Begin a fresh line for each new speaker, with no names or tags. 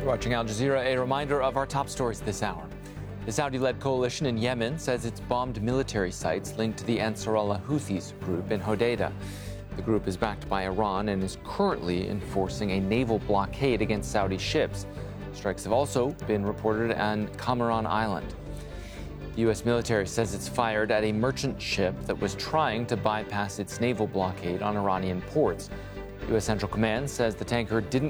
You're watching Al Jazeera. A reminder of our top stories this hour. The Saudi-led coalition in Yemen says it's bombed military sites linked to the Ansarullah Houthis group in Hodeidah. The group is backed by Iran and is currently enforcing a naval blockade against Saudi ships. Strikes have also been reported on Cameron Island. The U.S. military says it's fired at a merchant ship that was trying to bypass its naval blockade on Iranian ports. U.S. Central Command says the tanker didn't